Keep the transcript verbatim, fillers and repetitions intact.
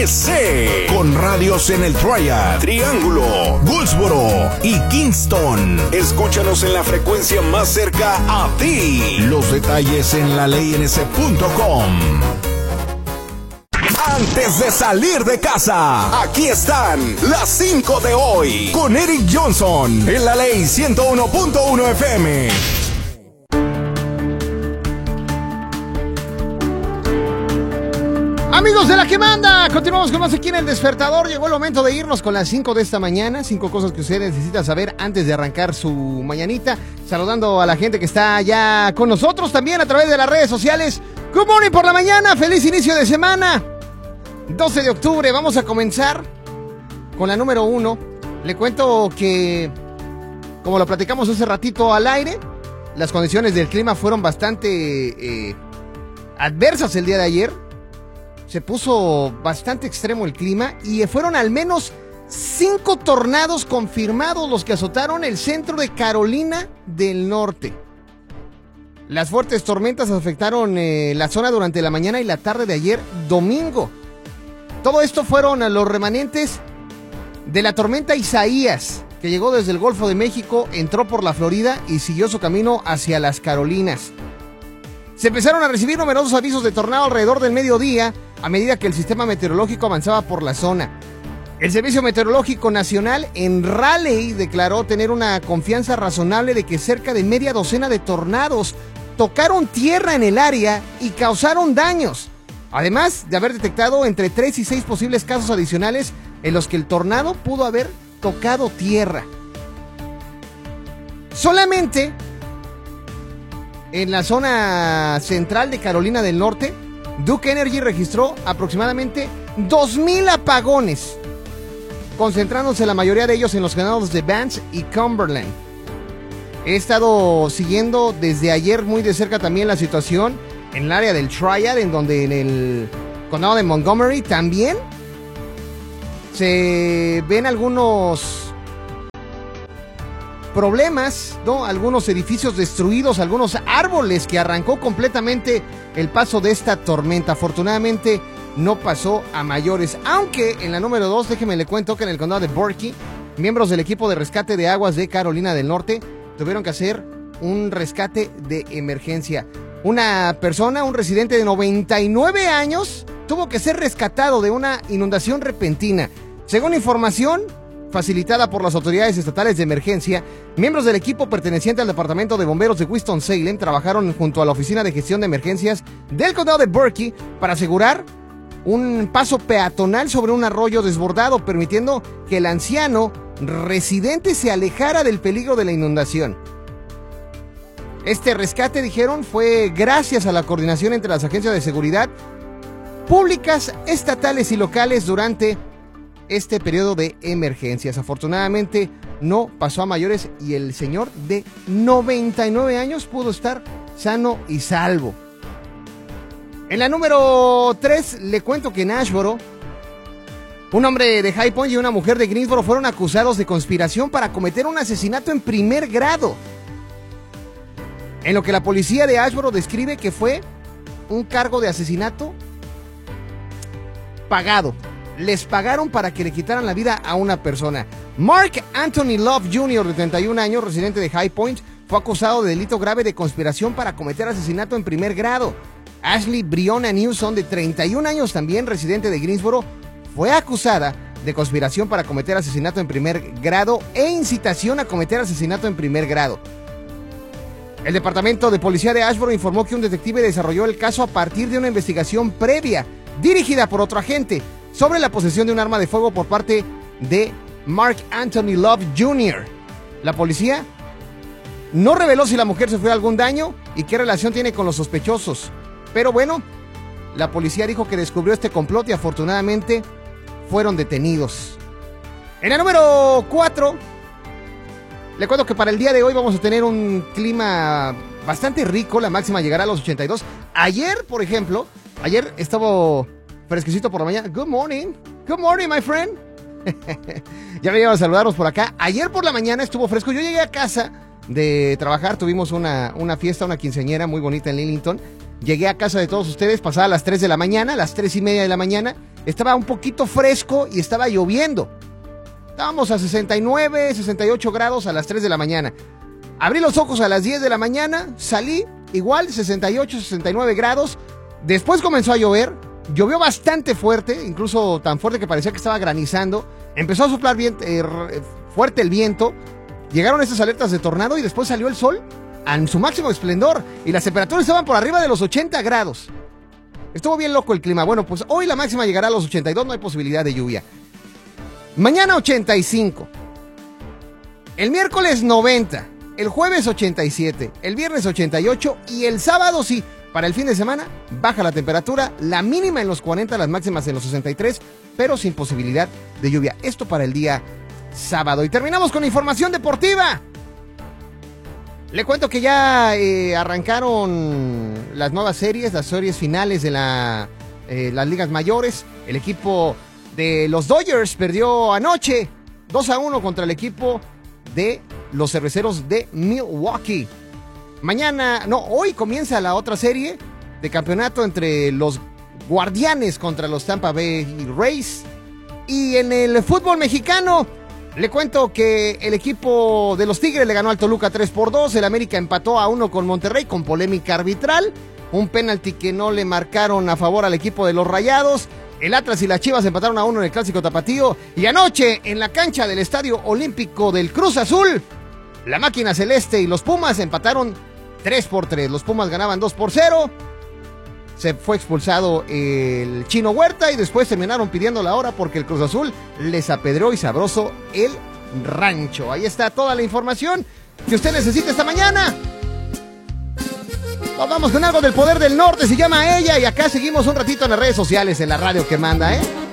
D C. Con radios en el Triad, Triángulo, Goldsboro y Kingston. Escúchanos en la frecuencia más cerca a ti. Los detalles en la ley n s punto com. Antes de salir de casa, aquí están las cinco de hoy con Eric Johnson en la ley ciento uno punto uno F M. Amigos de La Que Manda, continuamos con más aquí en El Despertador. Llegó el momento de irnos con las cinco de esta mañana. Cinco cosas que usted necesita saber antes de arrancar su mañanita. Saludando a la gente que está ya con nosotros también a través de las redes sociales. Good morning por la mañana, feliz inicio de semana. doce de octubre, vamos a comenzar con la número uno. Le cuento que, como lo platicamos hace ratito al aire, las condiciones del clima fueron bastante eh, adversas el día de ayer. Se puso bastante extremo el clima y fueron al menos cinco tornados confirmados los que azotaron el centro de Carolina del Norte. Las fuertes tormentas afectaron eh, la zona durante la mañana y la tarde de ayer domingo. Todo esto fueron los remanentes de la tormenta Isaías, que llegó desde el Golfo de México, entró por la Florida y siguió su camino hacia las Carolinas. Se empezaron a recibir numerosos avisos de tornado alrededor del mediodía a medida que el sistema meteorológico avanzaba por la zona. El Servicio Meteorológico Nacional en Raleigh declaró tener una confianza razonable de que cerca de media docena de tornados tocaron tierra en el área y causaron daños, además de haber detectado entre tres y seis posibles casos adicionales en los que el tornado pudo haber tocado tierra. Solamente en la zona central de Carolina del Norte, Duke Energy registró aproximadamente dos mil apagones, concentrándose la mayoría de ellos en los condados de Vance y Cumberland. He estado siguiendo desde ayer muy de cerca también la situación en el área del Triad, en donde en el condado de Montgomery también se ven algunos problemas, ¿no? Algunos edificios destruidos, algunos árboles que arrancó completamente el paso de esta tormenta. Afortunadamente no pasó a mayores, aunque en la número dos, déjeme le cuento que en el condado de Berkeley, miembros del equipo de rescate de aguas de Carolina del Norte tuvieron que hacer un rescate de emergencia. Una persona, un residente de noventa y nueve años, tuvo que ser rescatado de una inundación repentina. Según información facilitada por las autoridades estatales de emergencia, miembros del equipo perteneciente al Departamento de Bomberos de Winston-Salem trabajaron junto a la Oficina de Gestión de Emergencias del Condado de Berkeley para asegurar un paso peatonal sobre un arroyo desbordado, permitiendo que el anciano residente se alejara del peligro de la inundación. Este rescate, dijeron, fue gracias a la coordinación entre las agencias de seguridad públicas, estatales y locales durante este periodo de emergencias. Afortunadamente no pasó a mayores y el señor de noventa y nueve años pudo estar sano y salvo. En la número tres le cuento que en Asheboro, un hombre de High Point y una mujer de Greensboro fueron acusados de conspiración para cometer un asesinato en primer grado, en lo que la policía de Asheboro describe que fue un cargo de asesinato pagado. Les pagaron para que le quitaran la vida a una persona. Mark Anthony Love junior, de treinta y un años, residente de High Point, fue acusado de delito grave de conspiración para cometer asesinato en primer grado. Ashley Breonna Newsom, de treinta y un años, también residente de Greensboro, fue acusada de conspiración para cometer asesinato en primer grado e incitación a cometer asesinato en primer grado. El Departamento de Policía de Asheboro informó que un detective desarrolló el caso a partir de una investigación previa dirigida por otro agente sobre la posesión de un arma de fuego por parte de Mark Anthony Love junior La policía no reveló si la mujer sufrió algún daño y qué relación tiene con los sospechosos. Pero bueno, la policía dijo que descubrió este complot y afortunadamente fueron detenidos. En el número cuatro, le cuento que para el día de hoy vamos a tener un clima bastante rico. La máxima llegará a los ochenta y dos. Ayer, por ejemplo, ayer estaba fresquecito por la mañana. Good morning. Good morning, my friend. Ya me iban a saludarnos por acá. Ayer por la mañana estuvo fresco. Yo llegué a casa de trabajar. Tuvimos una, una fiesta, una quinceañera muy bonita en Lillington. llegué a casa de todos ustedes, pasaba a las tres de la mañana, las tres y media de la mañana. Estaba un poquito fresco y estaba lloviendo. Estábamos a sesenta y nueve, sesenta y ocho grados a las tres de la mañana. Abrí los ojos a las diez de la mañana, salí, igual, sesenta y ocho, sesenta y nueve grados. Después comenzó a llover, llovió bastante fuerte, incluso tan fuerte que parecía que estaba granizando. Empezó a soplar bien, eh, fuerte el viento. Llegaron estas alertas de tornado y después salió el sol en su máximo esplendor. Y las temperaturas estaban por arriba de los ochenta grados. Estuvo bien loco el clima. Bueno, pues hoy la máxima llegará a los ochenta y dos, no hay posibilidad de lluvia. Mañana ochenta y cinco. El miércoles noventa. El jueves ochenta y siete. El viernes ochenta y ocho. Y el sábado sí. Para el fin de semana baja la temperatura. La mínima en los cuarenta, las máximas en los sesenta y tres. Pero sin posibilidad de lluvia. Esto para el día sábado. Y terminamos con información deportiva. Le cuento que ya eh, arrancaron las nuevas series, las series finales de la, eh, las ligas mayores. El equipo de los Dodgers perdió anoche dos a uno contra el equipo de los Cerveceros de Milwaukee. Mañana, no, hoy comienza la otra serie de campeonato entre los Guardianes contra los Tampa Bay Rays. Y en el fútbol mexicano, le cuento que el equipo de los Tigres le ganó al Toluca tres por dos. El América empató a uno con Monterrey con polémica arbitral. Un penalti que no le marcaron a favor al equipo de los Rayados. El Atlas y las Chivas empataron a uno en el Clásico Tapatío. Y anoche, en la cancha del Estadio Olímpico del Cruz Azul, la Máquina Celeste y los Pumas empataron tres por tres. Los Pumas ganaban dos por cero. Se fue expulsado el Chino Huerta y después terminaron pidiendo la hora porque el Cruz Azul les apedreó y sabroso el rancho. Ahí está toda la información que usted necesita esta mañana. Nos vamos con algo del poder del norte, se llama Ella, y acá seguimos un ratito en las redes sociales, en la radio que manda, ¿eh?